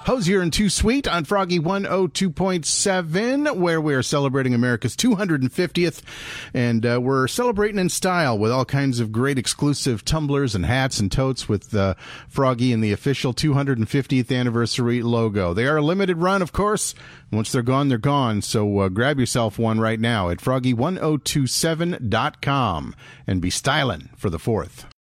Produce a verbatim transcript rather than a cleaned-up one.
Hosier and Too Sweet on Froggy one oh two point seven, where we are celebrating America's two hundred fiftieth, and uh, we're celebrating in style with all kinds of great exclusive tumblers and hats and totes with uh, Froggy and the official two hundred fiftieth anniversary logo. They are a limited run, of course. Once they're gone, they're gone, so uh, grab yourself one right now at froggy one oh two seven dot com and be styling for the fourth.